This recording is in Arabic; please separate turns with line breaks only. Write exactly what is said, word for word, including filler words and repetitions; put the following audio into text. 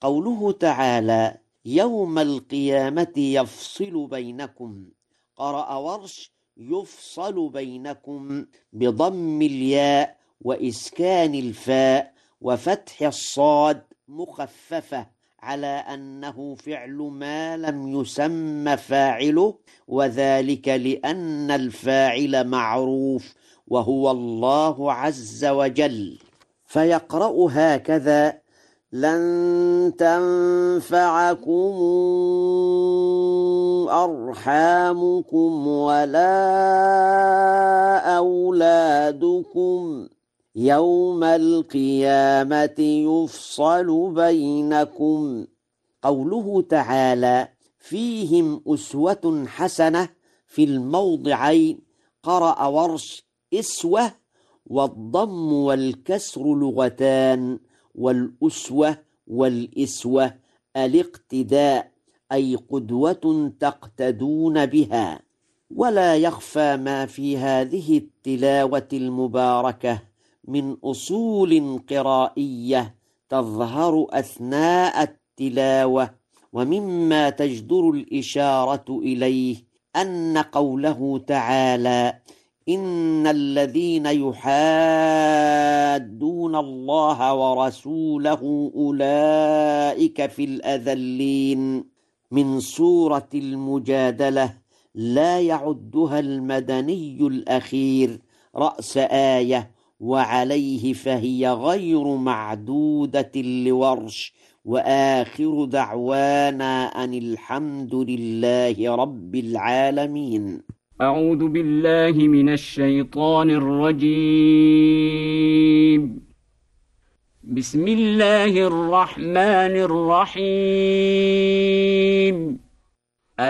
قوله تعالى: يوم القيامة يفصل بينكم، قرأ ورش: يفصل بينكم بضم الياء وإسكان الفاء وفتح الصاد مخففة على أنه فعل ما لم يسم فاعله، وذلك لأن الفاعل معروف وهو الله عز وجل. فيقرأ هكذا: لن تنفعكم أرحامكم ولا أولادكم يوم القيامة يفصل بينكم. قوله تعالى: فيهم أسوة حسنة، في الموضعين قرأ ورش: إسوة، والضم والكسر لغتان، والأسوة والإسوة الاقتداء، أي قدوة تقتدون بها. ولا يخفى ما في هذه التلاوة المباركة من أصول قرائية تظهر أثناء التلاوة، ومما تجدر الإشارة إليه أن قوله تعالى: إن الذين يحادون الله ورسوله أولئك في الأذلين، من سورة المجادلة، لا يعدها المدني الأخير رأس آية، وعليه فهي غير معدودة لورش. وآخر دعوانا أن الحمد لله رب العالمين.
أعوذ بالله من الشيطان الرجيم. بسم الله الرحمن الرحيم.